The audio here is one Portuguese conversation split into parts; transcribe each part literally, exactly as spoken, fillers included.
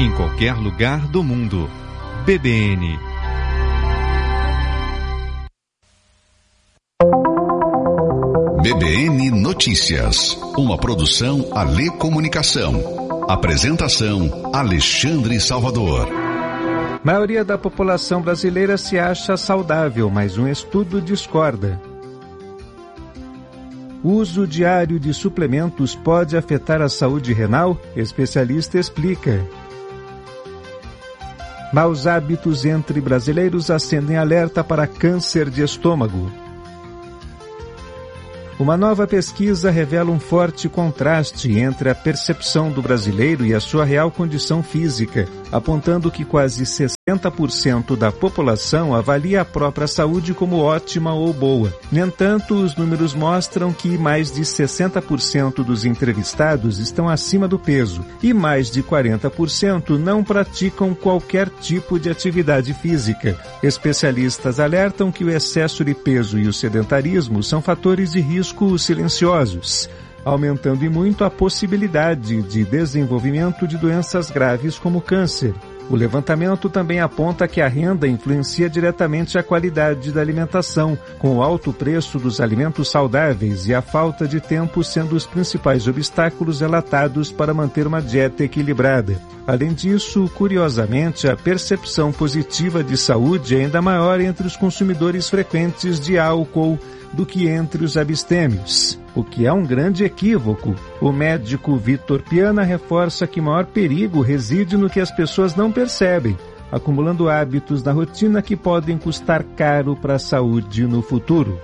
em qualquer lugar do mundo. B B N. B B N Notícias, uma produção Alê Comunicação. Apresentação Alexandre Salvador. Maioria da população brasileira se acha saudável, mas um estudo discorda. O uso diário de suplementos pode afetar a saúde renal? Especialista explica. Maus hábitos entre brasileiros acendem alerta para câncer de estômago. Uma nova pesquisa revela um forte contraste entre a percepção do brasileiro e a sua real condição física, apontando que quase sessenta por cento da população avalia a própria saúde como ótima ou boa. No entanto, os números mostram que mais de sessenta por cento dos entrevistados estão acima do peso e mais de quarenta por cento não praticam qualquer tipo de atividade física. Especialistas alertam que o excesso de peso e o sedentarismo são fatores de risco silenciosos, aumentando e muito a possibilidade de desenvolvimento de doenças graves como câncer. O levantamento também aponta que a renda influencia diretamente a qualidade da alimentação, com o alto preço dos alimentos saudáveis e a falta de tempo sendo os principais obstáculos relatados para manter uma dieta equilibrada. Além disso, curiosamente, a percepção positiva de saúde é ainda maior entre os consumidores frequentes de álcool do que entre os abstêmios, o que é um grande equívoco. O médico Vitor Piana reforça que o maior perigo reside no que as pessoas não percebem, acumulando hábitos na rotina que podem custar caro para a saúde no futuro.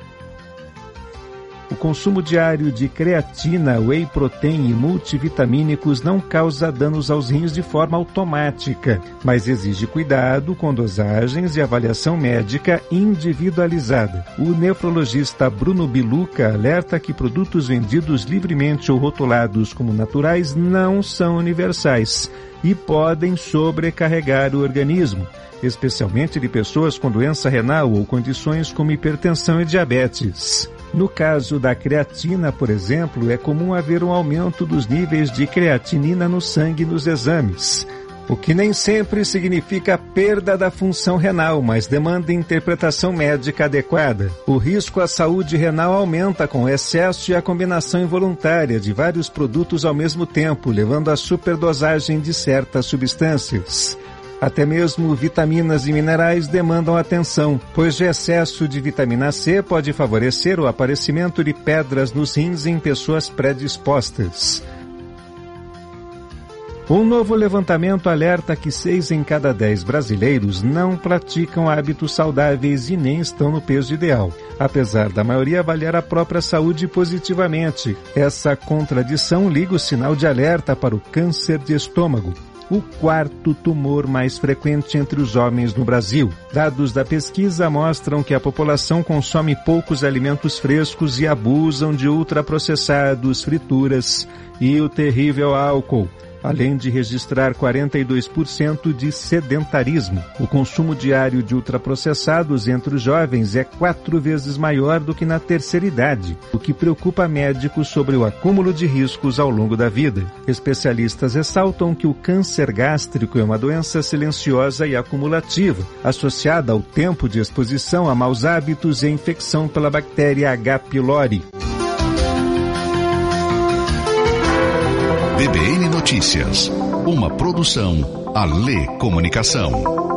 O consumo diário de creatina, whey protein e multivitamínicos não causa danos aos rins de forma automática, mas exige cuidado com dosagens e avaliação médica individualizada. O nefrologista Bruno Biluca alerta que produtos vendidos livremente ou rotulados como naturais não são universais e podem sobrecarregar o organismo, especialmente de pessoas com doença renal ou condições como hipertensão e diabetes. No caso da creatina, por exemplo, é comum haver um aumento dos níveis de creatinina no sangue nos exames, o que nem sempre significa perda da função renal, mas demanda interpretação médica adequada. O risco à saúde renal aumenta com o excesso e a combinação involuntária de vários produtos ao mesmo tempo, levando à superdosagem de certas substâncias. Até mesmo vitaminas e minerais demandam atenção, pois o excesso de vitamina C pode favorecer o aparecimento de pedras nos rins em pessoas predispostas. Um novo levantamento alerta que seis em cada dez brasileiros não praticam hábitos saudáveis e nem estão no peso ideal, apesar da maioria avaliar a própria saúde positivamente. Essa contradição liga o sinal de alerta para o câncer de estômago, o quarto tumor mais frequente entre os homens no Brasil. Dados da pesquisa mostram que a população consome poucos alimentos frescos e abusam de ultraprocessados, frituras e o terrível álcool, além de registrar quarenta e dois por cento de sedentarismo. O consumo diário de ultraprocessados entre os jovens é quatro vezes maior do que na terceira idade, o que preocupa médicos sobre o acúmulo de riscos ao longo da vida. Especialistas ressaltam que o câncer gástrico é uma doença silenciosa e acumulativa, associada ao tempo de exposição a maus hábitos e infecção pela bactéria H. pylori. B B N Notícias, uma produção Alê Comunicação.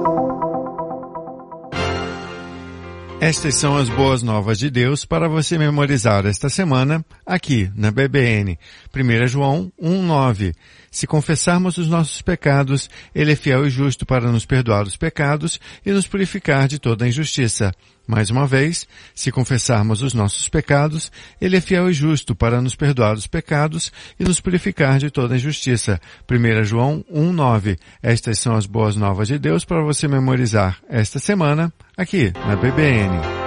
Estas são as boas novas de Deus para você memorizar esta semana aqui na B B N. primeiro João um, nove. Se confessarmos os nossos pecados, Ele é fiel e justo para nos perdoar os pecados e nos purificar de toda a injustiça. Mais uma vez, se confessarmos os nossos pecados, Ele é fiel e justo para nos perdoar os pecados e nos purificar de toda a injustiça. primeiro João um, nove. Estas são as boas novas de Deus para você memorizar esta semana aqui na B B N.